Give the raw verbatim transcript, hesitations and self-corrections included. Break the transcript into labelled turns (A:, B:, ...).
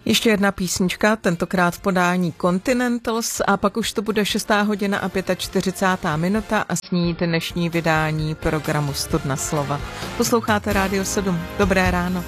A: Ještě jedna písnička, tentokrát v podání Continentals a pak už to bude šestá hodina a čtyřicátá pátá minuta a s ní dnešní vydání programu Studna slova. Posloucháte Rádio sedm. Dobré ráno.